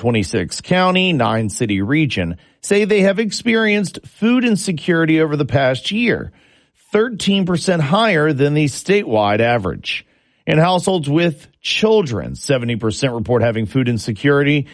126 county, 9 city region say they have experienced food insecurity over the past year, 13% higher than the statewide average. In households with children, 70% report having food insecurity,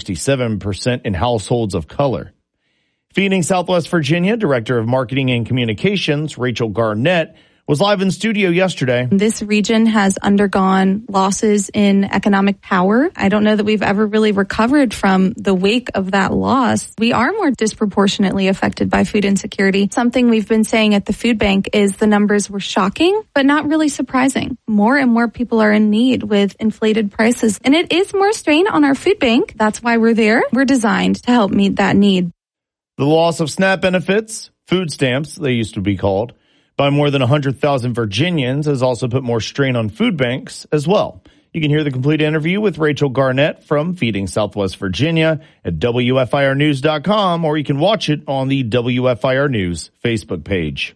67% in households of color. Feeding Southwest Virginia, Director of Marketing and Communications, Rachel Garnett, was live in studio yesterday. This region has undergone losses in economic power. I don't know that we've ever really recovered from the wake of that loss. We are more disproportionately affected by food insecurity. Something we've been saying at the food bank is the numbers were shocking, but not really surprising. More and more people are in need with inflated prices, and it is more strain on our food bank. That's why we're there. We're designed to help meet that need. The loss of SNAP benefits, food stamps, they used to be called, by more than 100,000 Virginians has also put more strain on food banks as well. You can hear the complete interview with Rachel Garnett from Feeding Southwest Virginia at WFIRnews.com, or you can watch it on the WFIR News Facebook page.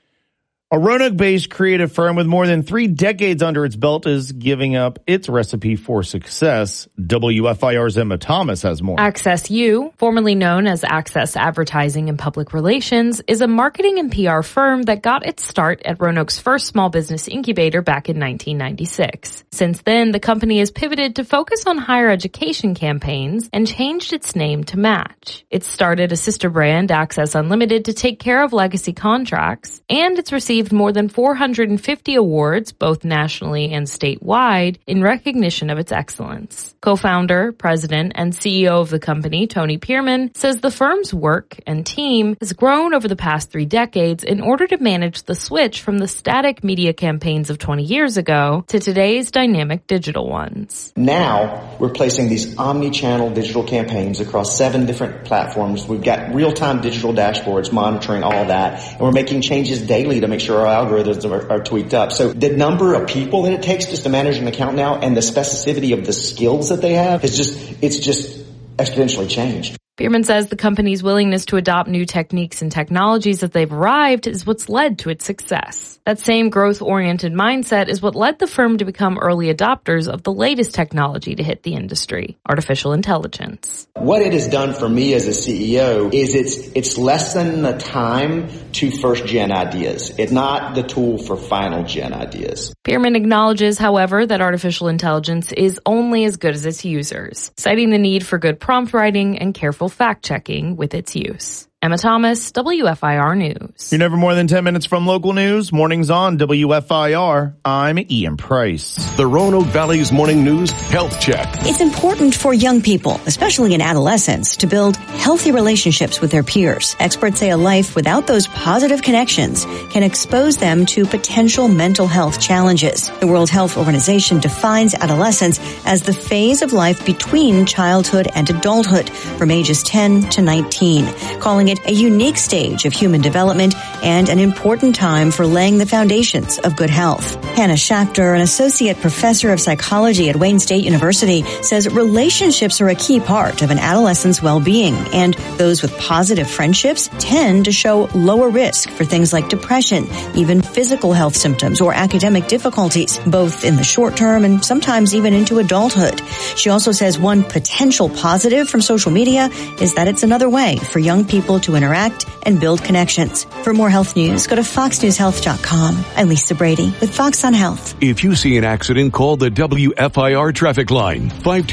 A Roanoke-based creative firm with more than 3 decades under its belt is giving up its recipe for success. WFIR's Emma Thomas has more. Access U, formerly known as Access Advertising and Public Relations, is a marketing and PR firm that got its start at Roanoke's first small business incubator back in 1996. Since then, the company has pivoted to focus on higher education campaigns and changed its name to match. It started a sister brand, Access Unlimited, to take care of legacy contracts, and it's received more than 450 awards, both nationally and statewide, in recognition of its excellence. Co-founder, president, and CEO of the company, Tony Pierman, says the firm's work and team has grown over the past 3 decades in order to manage the switch from the static media campaigns of 20 years ago to today's dynamic digital ones. Now, we're placing these omni-channel digital campaigns across 7 different platforms. We've got real-time digital dashboards monitoring all that, and we're making changes daily to make sure our algorithms are tweaked up. So the number of people that it takes just to manage an account now and the specificity of the skills that they have it's just exponentially changed. Bierman says the company's willingness to adopt new techniques and technologies as they've arrived is what's led to its success. That same growth-oriented mindset is what led the firm to become early adopters of the latest technology to hit the industry, artificial intelligence. What it has done for me as a CEO is it's lessened the time to first-gen ideas. It's not the tool for final-gen ideas. Bierman acknowledges, however, that artificial intelligence is only as good as its users, citing the need for good prompt writing and careful fact-checking with its use. Emma Thomas, WFIR News. You're never more than 10 minutes from local news. Mornings on WFIR. I'm Ian Price. The Roanoke Valley's Morning News Health Check. It's important for young people, especially in adolescence, to build healthy relationships with their peers. Experts say a life without those positive connections can expose them to potential mental health challenges. The World Health Organization defines adolescence as the phase of life between childhood and adulthood, from ages 10 to 19, calling it a unique stage of human development and an important time for laying the foundations of good health. Hannah Schachter, an associate professor of psychology at Wayne State University, says relationships are a key part of an adolescent's well-being, and those with positive friendships tend to show lower risk for things like depression, even physical health symptoms or academic difficulties, both in the short term and sometimes even into adulthood. She also says one potential positive from social media is that it's another way for young people to interact and build connections. For more health news, go to foxnewshealth.com. I'm Lisa Brady with Fox on Health. If you see an accident, call the WFIR traffic line,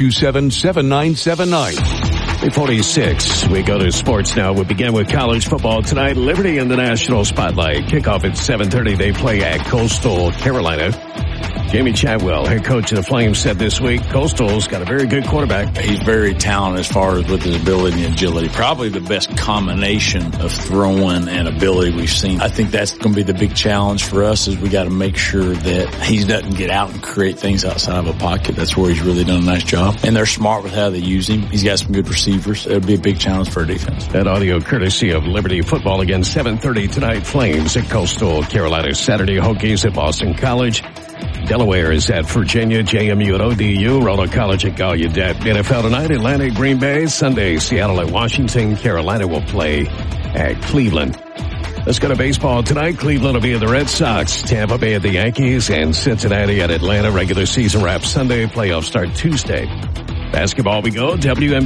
527-7979. 8:46. We go to sports now. We begin with college football tonight. Liberty in the national spotlight. Kickoff at 7:30. They play at Coastal Carolina. Jamie Chadwell, head coach of the Flames, said this week, Coastal's got a very good quarterback. He's very talented as far as with his ability and agility. Probably the best combination of throwing and ability we've seen. I think that's going to be the big challenge for us, is we got to make sure that he doesn't get out and create things outside of a pocket. That's where he's really done a nice job. And they're smart with how they use him. He's got some good receivers. It'll be a big challenge for our defense. That audio courtesy of Liberty Football. Again, 7:30 tonight. Flames at Coastal Carolina. Saturday, Hokies at Boston College. Delaware is at Virginia, JMU at ODU, Roanoke College at Gallaudet. NFL tonight, Atlanta, Green Bay. Sunday, Seattle at Washington. Carolina will play at Cleveland. Let's go to baseball tonight. Cleveland will be at the Red Sox, Tampa Bay at the Yankees, and Cincinnati at Atlanta. Regular season wrap Sunday, playoffs start Tuesday. Basketball we go. WNBA